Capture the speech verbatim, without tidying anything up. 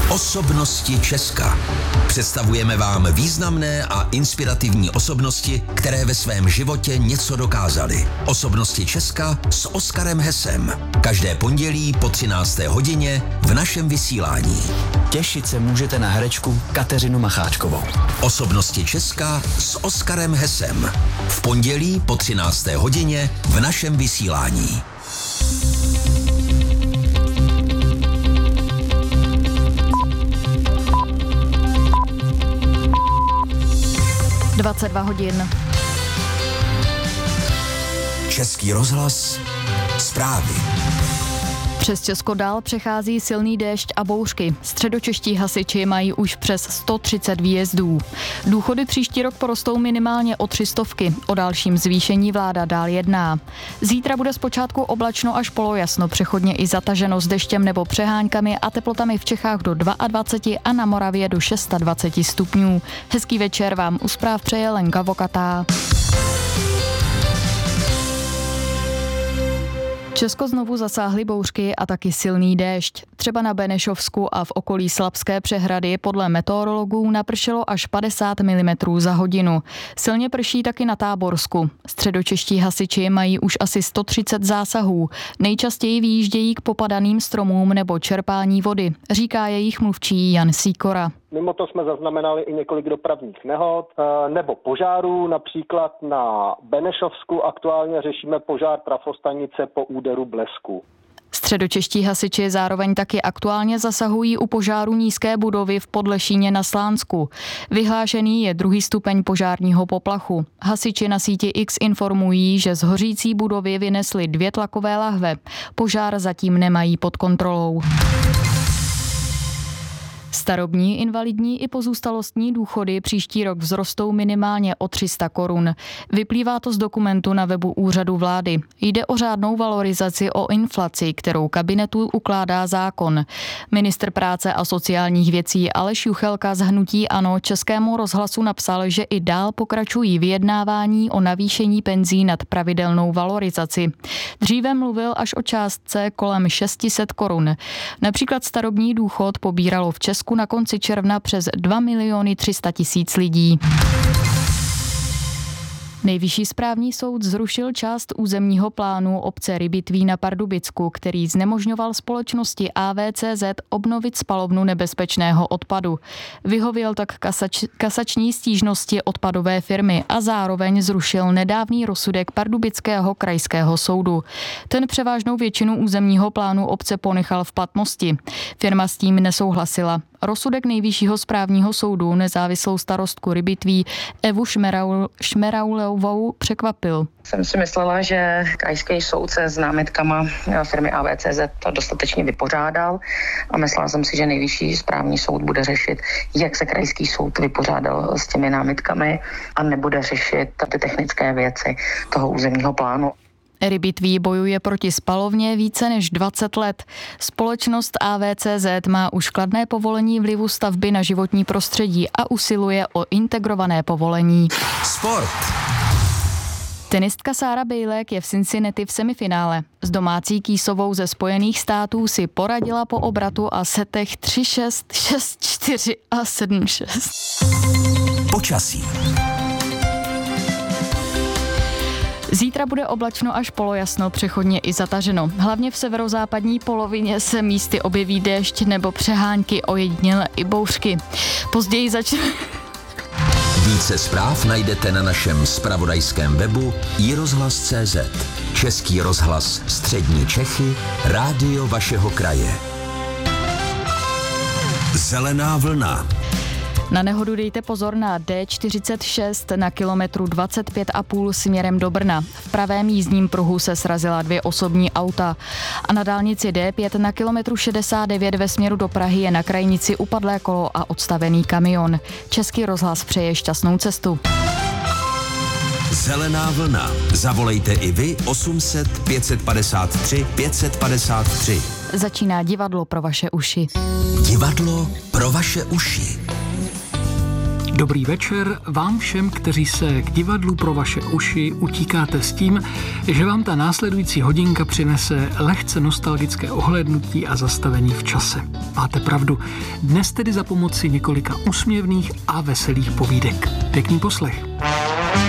Osobnosti Česka. Představujeme vám významné a inspirativní osobnosti, které ve svém životě něco dokázaly. Osobnosti Česka s Oskarem Hesem. Každé pondělí po třinácté hodině v našem vysílání. Těšit se můžete na herečku Kateřinu Macháčkovou. Osobnosti Česka s Oskarem Hesem. V pondělí po třinácté hodině v našem vysílání. dvacet dva hodin. Český rozhlas, zprávy. Přes Česko dál přechází silný déšť a bouřky. Středočeští hasiči mají už přes sto třicet výjezdů. Důchody příští rok porostou minimálně o tři stovky. O dalším zvýšení vláda dál jedná. Zítra bude zpočátku oblačno až polojasno, přechodně i zataženo s deštěm nebo přeháňkami a teplotami v Čechách do dvacet dva a na Moravě do dvacet šest stupňů. Hezký večer vám u zpráv přeje Lenka Vokatá. Česko znovu zasáhly bouřky a taky silný déšť. Třeba na Benešovsku a v okolí Slapské přehrady podle meteorologů napršelo až padesát milimetrů za hodinu. Silně prší taky na Táborsku. Středočeští hasiči mají už asi sto třicet zásahů. Nejčastěji vyjíždějí k popadaným stromům nebo čerpání vody, říká jejich mluvčí Jan Sýkora. Mimo to jsme zaznamenali i několik dopravních nehod nebo požárů, například na Benešovsku aktuálně řešíme požár trafostanice po úderu blesku. Středočeští hasiči zároveň taky aktuálně zasahují u požáru nízké budovy v Podlešíně na Slánsku. Vyhlášený je druhý stupeň požárního poplachu. Hasiči na síti X informují, že z hořící budovy vynesli dvě tlakové lahve. Požár zatím nemají pod kontrolou. Starobní, invalidní i pozůstalostní důchody příští rok vzrostou minimálně o tři sta korun. Vyplývá to z dokumentu na webu Úřadu vlády. Jde o řádnou valorizaci o inflaci, kterou kabinetu ukládá zákon. Ministr práce a sociálních věcí Aleš Juchelka z hnutí ANO Českému rozhlasu napsal, že i dál pokračují vyjednávání o navýšení penzí nad pravidelnou valorizaci. Dříve mluvil až o částce kolem šest set korun. Například starobní důchod pobíralo v Česku na konci června přes dva miliony tři sta tisíc lidí. Nejvyšší správní soud zrušil část územního plánu obce Rybitví na Pardubicku, který znemožňoval společnosti A V C Z obnovit spalovnu nebezpečného odpadu. Vyhověl tak kasač, kasační stížnosti odpadové firmy a zároveň zrušil nedávný rozsudek Pardubického krajského soudu. Ten převážnou většinu územního plánu obce ponechal v platnosti. Firma s tím nesouhlasila. Rozsudek Nejvyššího správního soudu nezávislou starostku Rybitví Evu Šmeraul, Šmeraulovou překvapil. Jsem si myslela, že krajský soud se s námitkama firmy A V C Z dostatečně vypořádal a myslela jsem si, že Nejvyšší správní soud bude řešit, jak se krajský soud vypořádal s těmi námitkami a nebude řešit ty technické věci toho územního plánu. Rybitví bojuje proti spalovně více než dvacet let. Společnost A V C Z má už kladné povolení vlivu stavby na životní prostředí a usiluje o integrované povolení. Sport. Tenistka Sára Bejlek je v Cincinnati v semifinále. S domácí Kýsovou ze Spojených států si poradila po obratu a setech tři šest, šest čtyři a sedm šest. Počasí. Zítra bude oblačno až polojasno, přechodně i zataženo. Hlavně v severozápadní polovině se místy objeví déšť nebo přehánky, ojediněle i bouřky. Později začne... Více zpráv najdete na našem zpravodajském webu i rozhlas tečka cé zet. Český rozhlas Střední Čechy, rádio vašeho kraje. Zelená vlna. Na nehodu dejte pozor na D čtyřicet šest na kilometru dvacet pět a půl směrem do Brna. V pravém jízdním pruhu se srazila dvě osobní auta. A na dálnici D pět na kilometru šedesát devět ve směru do Prahy je na krajnici upadlé kolo a odstavený kamion. Český rozhlas přeje šťastnou cestu. Zelená vlna. Zavolejte i vy osm set pět set padesát tři pět set padesát tři. Začíná divadlo pro vaše uši. Divadlo pro vaše uši. Dobrý večer vám všem, kteří se k divadlu pro vaše uši utíkáte s tím, že vám ta následující hodinka přinese lehce nostalgické ohlédnutí a zastavení v čase. Máte pravdu, dnes tedy za pomoci několika úsměvných a veselých povídek. Pěkný poslech.